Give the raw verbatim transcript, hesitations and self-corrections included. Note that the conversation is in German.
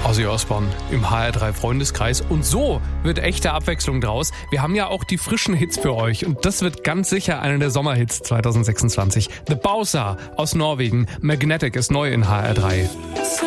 Ozzy Osbourne im H R drei Freundeskreis. Und so wird echte Abwechslung draus. Wir haben ja auch die frischen Hits für euch. Und das wird ganz sicher einer der Sommerhits zwanzig sechsundzwanzig. The Bowser aus Norwegen. Magnetic ist neu in H R drei.